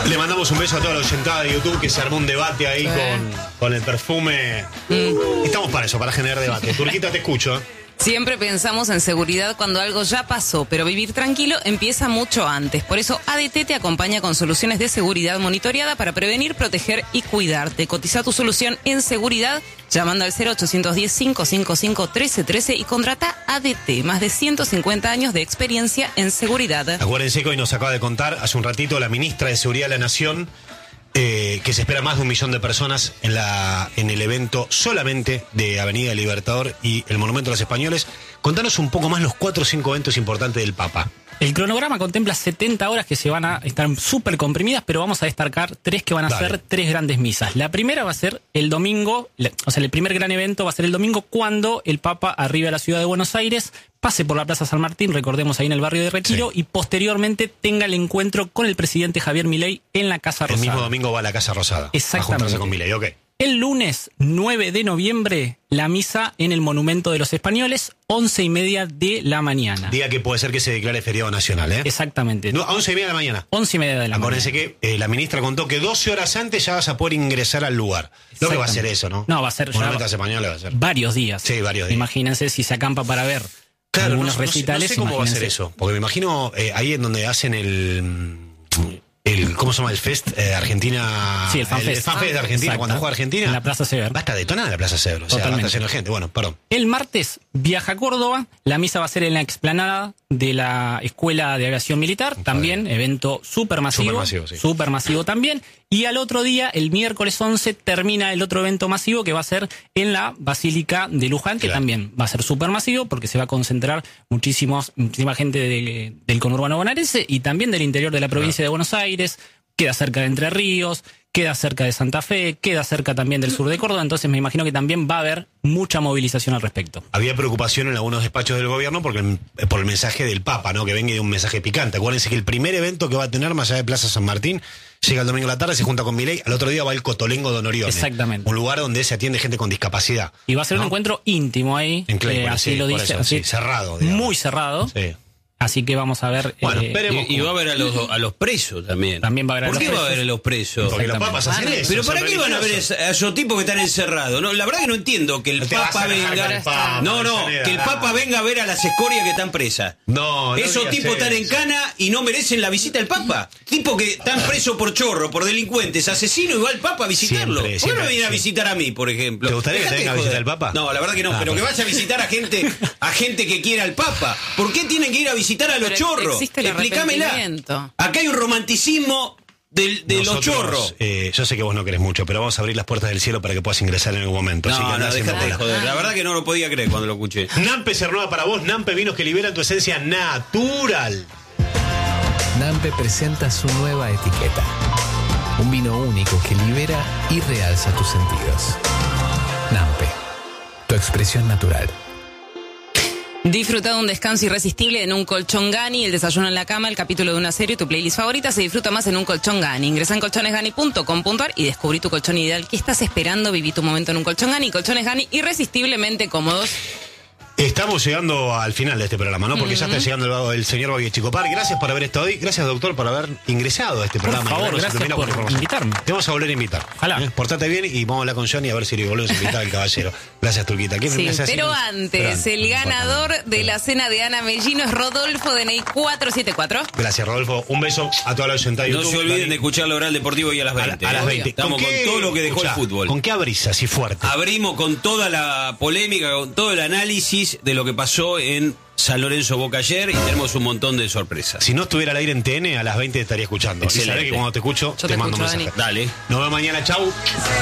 Le mandamos un beso a toda la oyentada de YouTube que se armó un debate ahí con el perfume. Estamos para eso, para generar debate. Turquita, te escucho. Siempre pensamos en seguridad cuando algo ya pasó, pero vivir tranquilo empieza mucho antes. Por eso ADT te acompaña con soluciones de seguridad monitoreada para prevenir, proteger y cuidarte. Cotiza tu solución en seguridad llamando al 0810-555-1313 y contrata ADT. Más de 150 años de experiencia en seguridad. Acuérdense que hoy nos acaba de contar hace un ratito la ministra de Seguridad de la Nación que se espera más de 1 millón de personas en el evento solamente de Avenida Libertador y el Monumento a los Españoles. Contanos un poco más los 4 o 5 eventos importantes del Papa. El cronograma contempla 70 horas que se van a estar súper comprimidas, pero vamos a destacar 3 que van a ser 3 grandes misas. La primera va a ser el domingo, el primer gran evento va a ser el domingo cuando el Papa arribe a la ciudad de Buenos Aires, pase por la Plaza San Martín, recordemos ahí en el barrio de Retiro, y posteriormente tenga el encuentro con el presidente Javier Milei en la Casa Rosada. El mismo domingo va a la Casa Rosada. Exactamente. A juntarse con Milei, ok. El lunes 9 de noviembre, la misa en el Monumento de los Españoles, 11:30 de la mañana. Día que puede ser que se declare feriado nacional, ¿eh? Exactamente. No, a 11:30 de la mañana. 11:30 de la Acuérdense mañana. que la ministra contó que 12 horas antes ya vas a poder ingresar al lugar. Lo que va a ser eso, ¿no? No, va a ser Monumento a los Españoles va a ser varios días. Sí, varios días. Imagínense si se acampa para ver algunos recitales. No sé cómo va a ser eso, porque me imagino ahí en donde hacen el ¿cómo se llama? El Fest Argentina. Sí, el FanFest. El FanFest de Argentina, Exacto. cuando juega Argentina. En la Plaza Sever. Va a estar detonada la Plaza Sever. O sea, va a estar lleno de gente. Bueno, perdón. El martes viaja a Córdoba. La misa va a ser en la explanada de la Escuela de Aviación Militar. También, evento súper masivo. Supermasivo, sí. Supermasivo también. Y al otro día, el miércoles 11, termina el otro evento masivo que va a ser en la Basílica de Luján, que también va a ser supermasivo porque se va a concentrar muchísima gente del conurbano bonaerense y también del interior de la provincia de Buenos Aires. Queda cerca de Entre Ríos, queda cerca de Santa Fe, queda cerca también del sur de Córdoba, entonces me imagino que también va a haber mucha movilización al respecto. Había preocupación en algunos despachos del gobierno por el mensaje del Papa, ¿no? Que venga de un mensaje picante. Acuérdense que el primer evento que va a tener más allá de Plaza San Martín llega el domingo a la tarde, se junta con Milei, al otro día va el Cotolengo de Onorione. Exactamente. Un lugar donde se atiende gente con discapacidad. Y va a ser un encuentro íntimo ahí, en Claypole, así lo dice. Eso, así, cerrado. Digamos. Muy cerrado. Sí. Así que vamos a ver. Bueno, esperemos. Y va a haber a los presos también. También va a haber a los ¿Por qué presos? va a haber a los presos? Porque los papas hacen eso. ¿Pero para qué van a ver a esos tipos que están encerrados? No, la verdad que no entiendo que el Papa venga. No, que el Papa venga a ver a las escorias que están presas. No, esos tipos están en cana y no merecen la visita del Papa. Tipos que están presos por chorro, por delincuentes, asesinos, y va el Papa a visitarlo. ¿Por qué no me viene a visitar a mí, por ejemplo? ¿Te gustaría que te venga a visitar el Papa? No, la verdad que no, pero que vaya a visitar a gente que quiera al Papa. ¿Por qué tienen que ir a visitar a los chorros? Explícamela. Acá hay un romanticismo de los chorros. Yo sé que vos no querés mucho, pero vamos a abrir las puertas del cielo para que puedas ingresar en algún momento. No, así que déjate de joder. La verdad que no lo podía creer cuando lo escuché. Nampe se renueva para vos. Nampe, vinos que liberan tu esencia natural. Nampe presenta su nueva etiqueta. Un vino único que libera y realza tus sentidos. Nampe, tu expresión natural. Disfruta de un descanso irresistible en un colchón Gani, el desayuno en la cama, el capítulo de una serie, tu playlist favorita se disfruta más en un colchón Gani. Ingresa en colchonesgani.com.ar y descubrí tu colchón ideal. ¿Qué estás esperando? Viví tu momento en un colchón Gani. Colchones Gani irresistiblemente cómodos. Estamos llegando al final de este programa, ¿no? Porque ya está llegando el señor Babi Chicopar. Gracias por haber estado ahí. Gracias, doctor, por haber ingresado a este programa. Por favor, gracias por invitarme. Te vamos a volver a invitar. Ojalá. Portate bien y vamos a hablar con Johnny a ver si le volvemos a invitar al caballero. Gracias, Turquita. Sí, pero antes, el ganador de la cena de Ana Mellino es Rodolfo de Ney 474. Gracias, Rodolfo. Un beso a toda la oyentada de No YouTube. se olviden de escuchar la Oral Deportivo y a las 20. A las 20. Estamos con todo lo que dejó el fútbol. ¿Con qué abrís así fuerte? Abrimos con toda la polémica, con todo el análisis de lo que pasó en San Lorenzo Boca ayer y tenemos un montón de sorpresas. Si no estuviera al aire en TN, a las 20 estaría escuchando. Excelente. Y sabés que cuando te escucho, te mando un mensaje. Dale. Nos vemos mañana. Chau.